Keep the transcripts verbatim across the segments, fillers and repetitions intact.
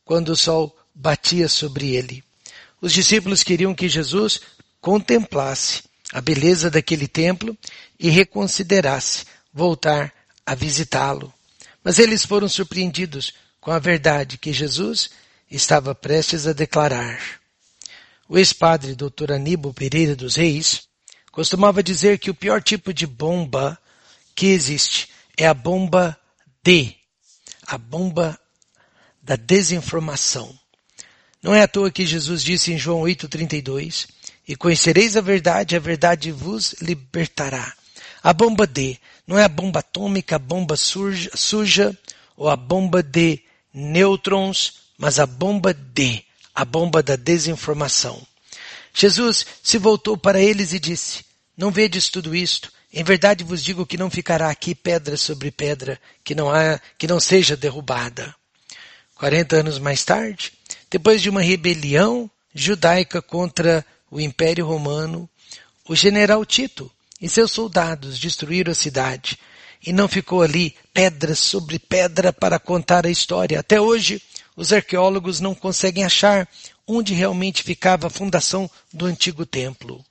quando o sol batia sobre ele. Os discípulos queriam que Jesus contemplasse a beleza daquele templo e reconsiderasse voltar a visitá-lo. Mas eles foram surpreendidos com a verdade que Jesus estava prestes a declarar. O ex-padre doutor Aníbal Pereira dos Reis costumava dizer que o pior tipo de bomba que existe é a bomba D, a bomba da desinformação. Não é à toa que Jesus disse em João oito, trinta e dois, e conhecereis a verdade, a verdade vos libertará. A bomba D não é a bomba atômica, a bomba suja, suja ou a bomba de nêutrons, mas a bomba D, a bomba da desinformação. Jesus se voltou para eles e disse, não vedes tudo isto? Em verdade vos digo que não ficará aqui pedra sobre pedra, que não, há, que não seja derrubada. Quarenta anos mais tarde, depois de uma rebelião judaica contra o Império Romano, o general Tito e seus soldados destruíram a cidade, e não ficou ali pedra sobre pedra para contar a história. Até hoje, os arqueólogos não conseguem achar onde realmente ficava a fundação do antigo templo.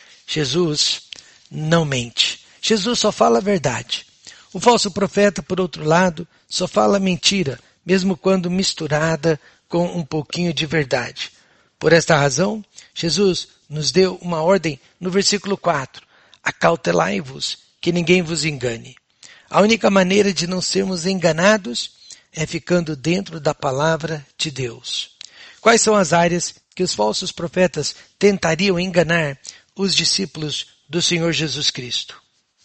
Jesus não mente. Jesus só fala a verdade. O falso profeta, por outro lado, só fala mentira, mesmo quando misturada com um pouquinho de verdade. Por esta razão, Jesus nos deu uma ordem no versículo quatro. Acautelai-vos, que ninguém vos engane. A única maneira de não sermos enganados é ficando dentro da palavra de Deus. Quais são as áreas que os falsos profetas tentariam enganar os discípulos do Senhor Jesus Cristo?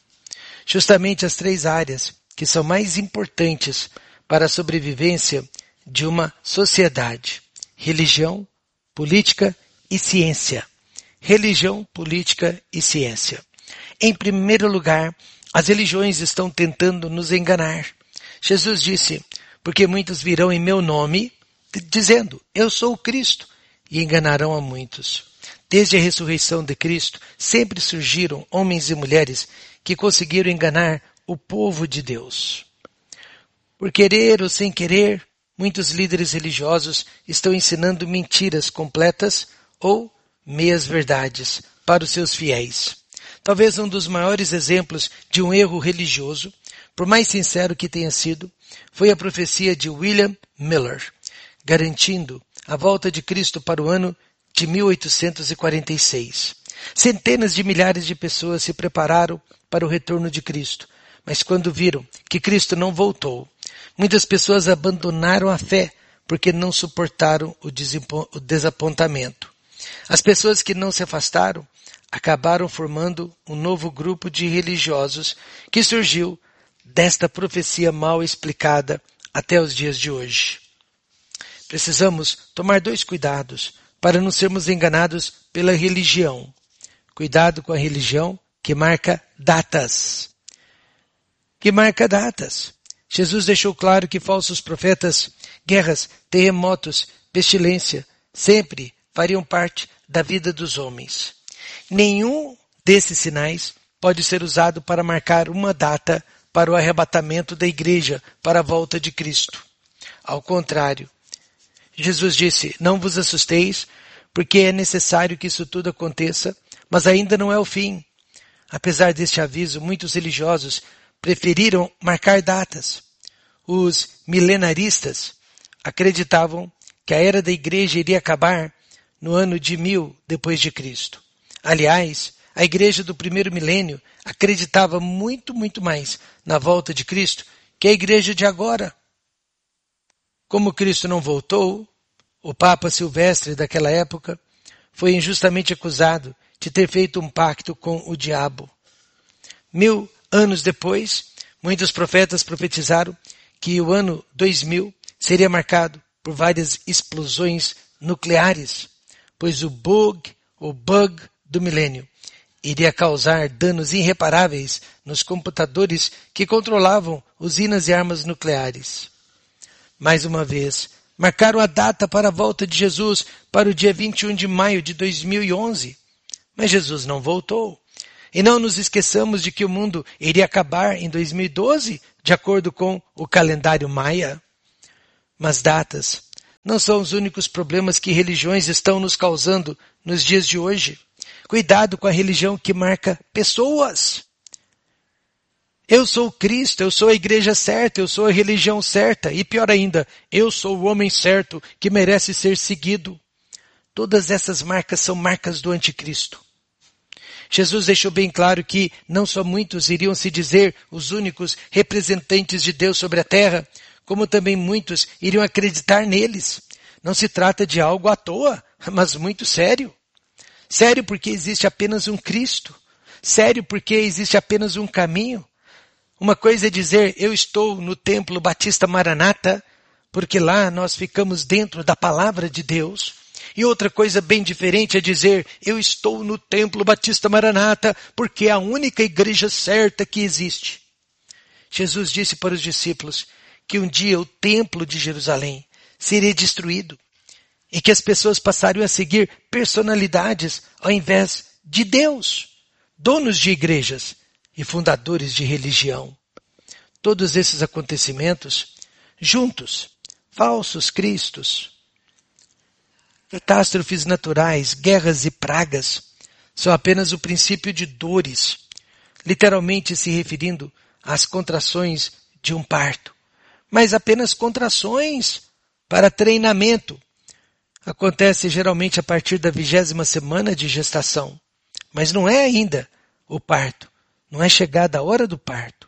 Justamente as três áreas que são mais importantes para a sobrevivência de uma sociedade: religião, política e ciência. Religião, política e ciência. Em primeiro lugar, as religiões estão tentando nos enganar. Jesus disse, porque muitos virão em meu nome, dizendo, eu sou o Cristo, e enganarão a muitos. Desde a ressurreição de Cristo, sempre surgiram homens e mulheres que conseguiram enganar o povo de Deus. Por querer ou sem querer, muitos líderes religiosos estão ensinando mentiras completas ou meias verdades para os seus fiéis. Talvez um dos maiores exemplos de um erro religioso, por mais sincero que tenha sido, foi a profecia de William Miller, garantindo a volta de Cristo para o ano de mil oitocentos e quarenta e seis. Centenas de milhares de pessoas se prepararam para o retorno de Cristo, mas quando viram que Cristo não voltou, muitas pessoas abandonaram a fé porque não suportaram o desapontamento. As pessoas que não se afastaram acabaram formando um novo grupo de religiosos que surgiu desta profecia mal explicada até os dias de hoje. Precisamos tomar dois cuidados para não sermos enganados pela religião. Cuidado com a religião que marca datas. Que marca datas. Jesus deixou claro que falsos profetas, guerras, terremotos, pestilência, sempre fariam parte da vida dos homens. Nenhum desses sinais pode ser usado para marcar uma data para o arrebatamento da igreja para a volta de Cristo. Ao contrário, Jesus disse, não vos assusteis, porque é necessário que isso tudo aconteça, mas ainda não é o fim. Apesar deste aviso, muitos religiosos preferiram marcar datas. Os milenaristas acreditavam que a era da igreja iria acabar no ano de mil depois de Cristo. Aliás, a igreja do primeiro milênio acreditava muito, muito mais na volta de Cristo que a igreja de agora. Como Cristo não voltou, o Papa Silvestre daquela época foi injustamente acusado de ter feito um pacto com o diabo. Mil anos depois, muitos profetas profetizaram que o ano dois mil seria marcado por várias explosões nucleares, pois o bug, o bug do milênio iria causar danos irreparáveis nos computadores que controlavam usinas e armas nucleares. Mais uma vez, marcaram a data para a volta de Jesus para o dia vinte e um de maio de dois mil e onze. Mas Jesus não voltou. E não nos esqueçamos de que o mundo iria acabar em dois mil e doze, de acordo com o calendário maia. Mas datas não são os únicos problemas que religiões estão nos causando nos dias de hoje. Cuidado com a religião que marca pessoas. Eu sou o Cristo, eu sou a igreja certa, eu sou a religião certa. E pior ainda, eu sou o homem certo que merece ser seguido. Todas essas marcas são marcas do anticristo. Jesus deixou bem claro que não só muitos iriam se dizer os únicos representantes de Deus sobre a terra, como também muitos iriam acreditar neles. Não se trata de algo à toa, mas muito sério. Sério porque existe apenas um Cristo. Sério porque existe apenas um caminho. Uma coisa é dizer, eu estou no Templo Batista Maranata, porque lá nós ficamos dentro da palavra de Deus. E outra coisa bem diferente é dizer, eu estou no Templo Batista Maranata, porque é a única igreja certa que existe. Jesus disse para os discípulos que um dia o Templo de Jerusalém seria destruído e que as pessoas passariam a seguir personalidades ao invés de Deus, donos de igrejas e fundadores de religião. Todos esses acontecimentos, juntos, falsos cristos, catástrofes naturais, guerras e pragas, são apenas o princípio de dores, literalmente se referindo às contrações de um parto, mas apenas contrações para treinamento. Acontece geralmente a partir da vigésima semana de gestação, mas não é ainda o parto, não é chegada a hora do parto.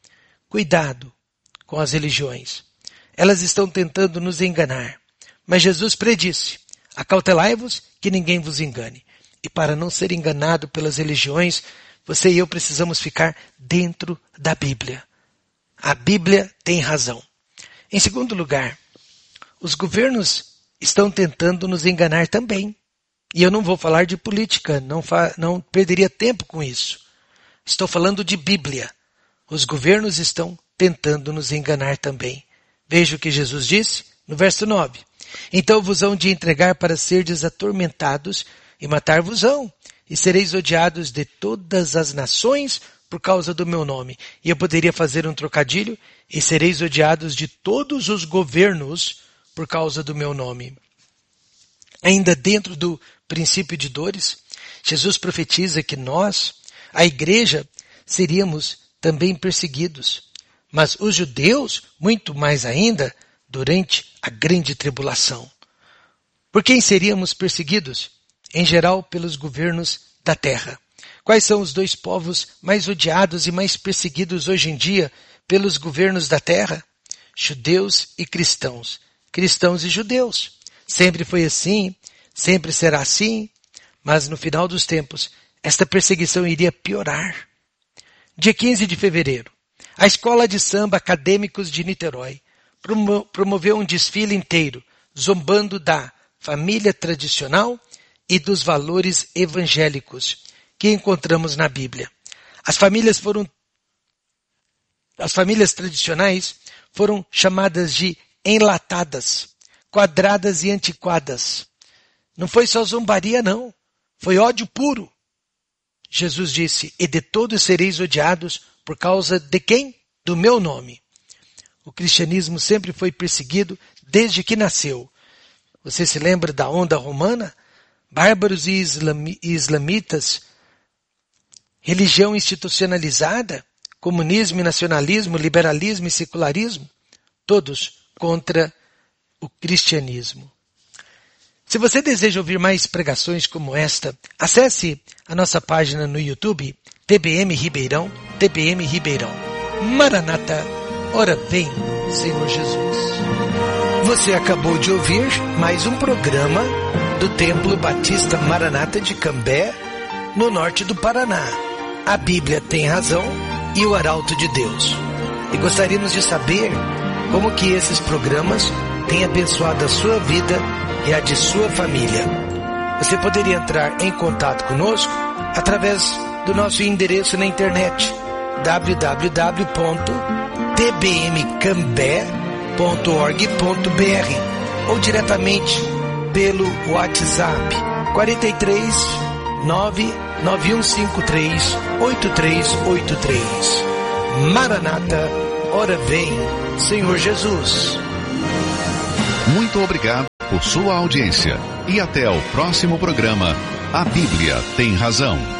Cuidado com as religiões. Elas estão tentando nos enganar, mas Jesus predisse, acautelai-vos que ninguém vos engane. E para não ser enganado pelas religiões, você e eu precisamos ficar dentro da Bíblia. A Bíblia tem razão. Em segundo lugar, os governos estão tentando nos enganar também. E eu não vou falar de política, não, fa- não perderia tempo com isso. Estou falando de Bíblia. Os governos estão tentando nos enganar também. Veja o que Jesus disse no verso nove. Então vos hão de entregar para serdes atormentados e matar-vos-ão, e sereis odiados de todas as nações por causa do meu nome. E eu poderia fazer um trocadilho, e sereis odiados de todos os governos por causa do meu nome. Ainda dentro do princípio de dores, Jesus profetiza que nós, a igreja, seríamos também perseguidos. Mas os judeus, muito mais ainda, durante a grande tribulação. Por quem seríamos perseguidos? Em geral, pelos governos da terra. Quais são os dois povos mais odiados e mais perseguidos hoje em dia pelos governos da terra? Judeus e cristãos. Cristãos e judeus. Sempre foi assim, sempre será assim, mas no final dos tempos, esta perseguição iria piorar. Dia quinze de fevereiro, a Escola de Samba Acadêmicos de Niterói promo- promoveu um desfile inteiro, zombando da família tradicional e dos valores evangélicos que encontramos na Bíblia. As famílias foram, as famílias tradicionais foram chamadas de enlatadas, quadradas e antiquadas. Não foi só zombaria, não. Foi ódio puro. Jesus disse, e de todos sereis odiados por causa de quem? Do meu nome. O cristianismo sempre foi perseguido desde que nasceu. Você se lembra da onda romana? Bárbaros e islami- islamitas, religião institucionalizada, comunismo e nacionalismo, liberalismo e secularismo, todos contra o cristianismo. Se você deseja ouvir mais pregações como esta, acesse a nossa página no YouTube, T B M Ribeirão, T B M Ribeirão. Maranata, ora vem, Senhor Jesus. Você acabou de ouvir mais um programa do Templo Batista Maranata de Cambé, no norte do Paraná. A Bíblia tem razão e o Arauto de Deus. E gostaríamos de saber como que esses programas têm abençoado a sua vida e a de sua família. Você poderia entrar em contato conosco através do nosso endereço na internet w w w ponto t b m cambé ponto org ponto b r ou diretamente pelo WhatsApp quatro três nove nove um cinco três oito três oito três. Maranata, ora vem, Senhor Jesus. Muito obrigado por sua audiência e até o próximo programa A Bíblia Tem Razão.